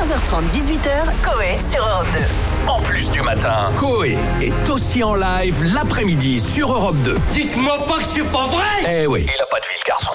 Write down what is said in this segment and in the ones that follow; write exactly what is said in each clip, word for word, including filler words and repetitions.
quinze heures trente, dix-huit heures, Coé sur Europe deux. En plus du matin, Coé est aussi en live l'après-midi sur Europe deux. Dites-moi pas que c'est pas vrai! Eh oui, il a pas de vie, le garçon.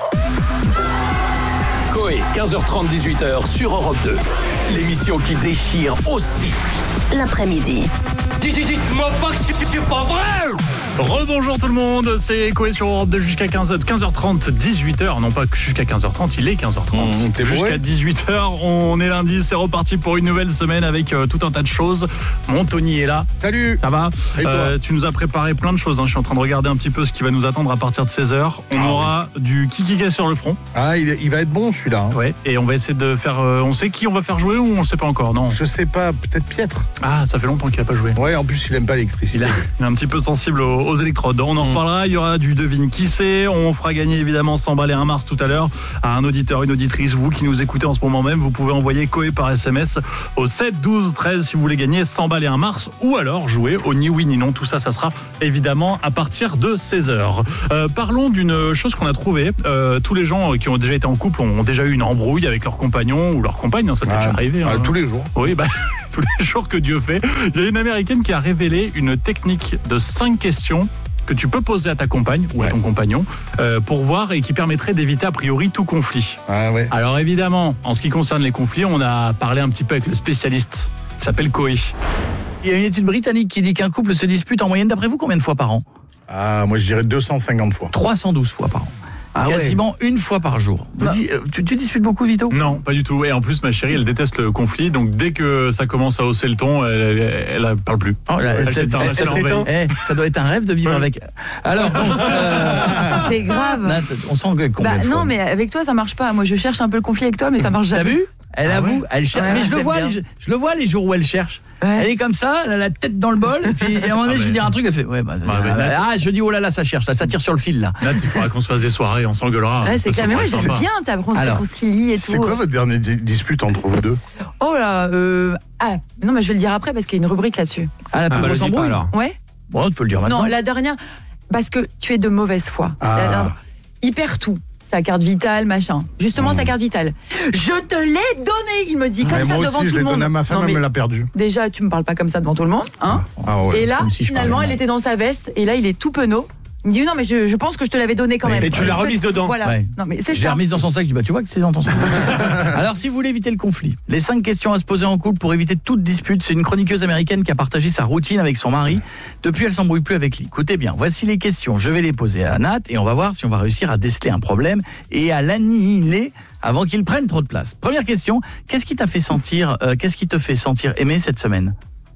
Coé, quinze heures trente, dix-huit heures sur Europe deux. L'émission qui déchire aussi l'après-midi. Dites-moi pas que c'est, c'est pas vrai! Rebonjour tout le monde, c'est Coé sur Europe deux jusqu'à quinze heures trente, dix-huit heures. Non pas jusqu'à quinze heures trente, il est quinze heures trente. Mmh, jusqu'à dix-huit heures, on est lundi, c'est reparti pour une nouvelle semaine avec euh, tout un tas de choses. Mon Tony est là. Salut. Ça va? Et toi? euh, Tu nous as préparé plein de choses, hein. Je suis en train de regarder un petit peu ce qui va nous attendre à partir de seize heures. On ah, aura oui. du kikika sur le front. Ah, il, il va être bon celui-là. Hein. Ouais, et on va essayer de faire... Euh, on sait qui on va faire jouer ou on sait pas encore? Non. Je sais pas, peut-être Pietre. Ah, ça fait longtemps qu'il a pas joué. Ouais, en plus il aime pas l'électricité. Il, a, il est un petit peu sensible aux, aux électrodes. On en reparlera, il y aura du devine qui c'est. On fera gagner évidemment cent balles et un Mars tout à l'heure à un auditeur, une auditrice. Vous qui nous écoutez en ce moment même, vous pouvez envoyer Coé par S M S au sept douze treize si vous voulez gagner cent balles et un Mars, ou alors jouer au ni oui ni non. Tout ça, ça sera évidemment à partir de seize heures. Euh, parlons d'une chose qu'on a trouvée. Euh, tous les gens qui ont déjà été en couple ont déjà eu une embrouille avec leur compagnon ou leur compagne. Hein, ça t'est ah, déjà arrivé. ah, hein. Tous les jours. Oui, bah... tous les jours que Dieu fait. Il y a une Américaine qui a révélé une technique de cinq questions que tu peux poser à ta compagne ou ouais. à ton compagnon euh, pour voir et qui permettrait d'éviter a priori tout conflit. Ah ouais. Alors évidemment, en ce qui concerne les conflits, on a parlé un petit peu avec le spécialiste qui s'appelle Coé. Il y a une étude britannique qui dit qu'un couple se dispute en moyenne, d'après vous, combien de fois par an? Ah, moi je dirais deux cent cinquante fois. trois cent douze fois par an. Ah quasiment ouais. une fois par jour. Vous dis, euh, tu, tu disputes beaucoup, Vito? Non, pas du tout. Et en plus, ma chérie, elle déteste le conflit. Donc, dès que ça commence à hausser le ton, elle, elle, elle parle plus. Oh, là, elle elle s'éteint. Elle s'éteint. Eh, ça doit être un rêve de vivre ouais. avec. Alors, donc, euh... c'est grave. Nat, on s'engueule combien bah, de fois? Non, mais avec toi, ça marche pas. Moi, je cherche un peu le conflit avec toi, mais ça marche jamais. T'as vu? Elle ah avoue, ouais. elle cherche. Ouais, mais je le vois, les, je le vois les jours où elle cherche. Ouais. Elle est comme ça, elle a la tête dans le bol. Et puis à un moment donné, ah je lui dis un truc, elle fait. Ouais, bah, ah, euh, Nat, ah, je dis oh là là, ça cherche, là, ça tire sur le fil là. Nat, il faudra qu'on se fasse des soirées, on s'engueulera. Ouais, c'est clair. Mais moi, j'aime bien, ça, on se réconcilie et tout. C'est quoi votre dernière dispute entre vous deux? Oh là, euh... ah non, mais je vais le dire après parce qu'il y a une rubrique là-dessus. Ah, la plus grosse embrouille alors. Ouais. Bon, tu peux le dire maintenant. Non, la dernière, parce que tu es de mauvaise foi. Ah. Il perd tout. Sa carte vitale, machin. Justement, mmh. sa carte vitale. Je te l'ai donnée, il me dit, comme mais ça moi devant aussi, tout je le monde. Donné à ma femme, non, elle me l'a perdu. Déjà, tu me parles pas comme ça devant tout le monde, hein. Ah ouais, et là, si finalement, elle était dans sa veste, et là, il est tout penaud. Il me dit non mais je, je pense que je te l'avais donné quand même. Et tu l'as remise dedans. Voilà. Ouais. Non mais c'est je ça. l'ai remise dans son sac. Je dis bah tu vois que c'est dans ton sac. Alors si vous voulez éviter le conflit, les cinq questions à se poser en couple pour éviter toute dispute, c'est une chroniqueuse américaine qui a partagé sa routine avec son mari. Depuis, elle s'embrouille plus avec lui. Écoutez bien, voici les questions. Je vais les poser à Nat et on va voir si on va réussir à déceler un problème et à l'annihiler avant qu'il prenne trop de place. Première question, qu'est-ce qui t'a fait sentir, euh, qu'est-ce qui te fait sentir aimé cette semaine?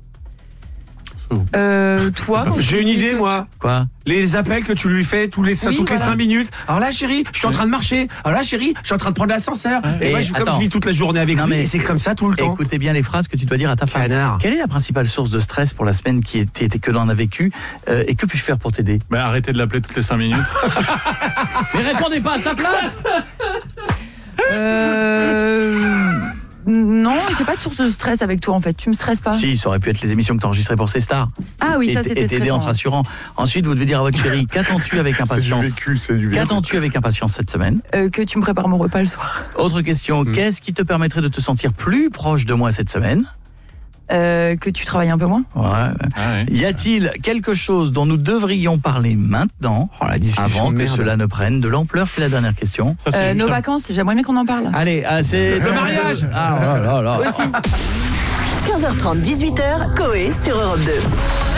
Euh, toi J'ai une idée, moi. Quoi? Les appels que tu lui fais tous les, oui, toutes voilà. les cinq minutes. Alors là, chérie, je suis en train de marcher. Alors là, chérie, je suis en train de prendre l'ascenseur. Et, et moi, je, comme je vis toute la journée avec non, lui, et c'est comme ça tout le temps. Écoutez bien les phrases que tu dois dire à ta femme. Canard. Quelle est la principale source de stress pour la semaine qui était que l'on a vécu euh, et que puis-je faire pour t'aider? Bah, arrêtez de l'appeler toutes les cinq minutes. Mais répondez pas à sa place. Euh... Non, j'ai pas de source de stress avec toi en fait. Tu me stresses pas. Si, ça aurait pu être les émissions que tu enregistrais pour C Star. Ah oui, ça c'était stressant. Et t'aider en te rassurant. Ensuite, vous devez dire à votre chérie, qu'attends-tu avec impatience? C'est du vécu, c'est du vécu. Qu'attends-tu avec impatience cette semaine? euh, Que tu me prépares mon repas le soir. Autre question, mmh. qu'est-ce qui te permettrait de te sentir plus proche de moi cette semaine? Euh, que tu travailles un peu moins. Ouais. Ah ouais. Y a-t-il quelque chose dont nous devrions parler maintenant, oh, la avant que merde. Cela ne prenne de l'ampleur? C'est la dernière question. Ça, euh, nos vacances, j'aimerais bien qu'on en parle. Allez, ah, c'est le mariage. Ah, oh là là. Aussi. quinze heures trente, dix-huit heures, Coé sur Europe deux.